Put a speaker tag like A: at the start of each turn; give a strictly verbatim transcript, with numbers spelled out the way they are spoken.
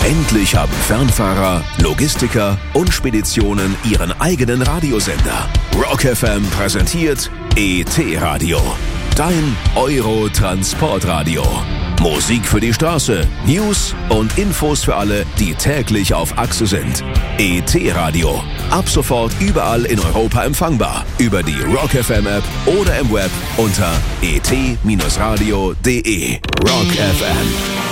A: Endlich haben Fernfahrer, Logistiker und Speditionen ihren eigenen Radiosender. Rock F M präsentiert E T-Radio. Dein Euro-Transportradio. Musik für die Straße, News und Infos für alle, die täglich auf Achse sind. E T-Radio. Ab sofort überall in Europa empfangbar. Über die Rock F M App oder im Web unter e t Bindestrich radio punkt de. Rock F M.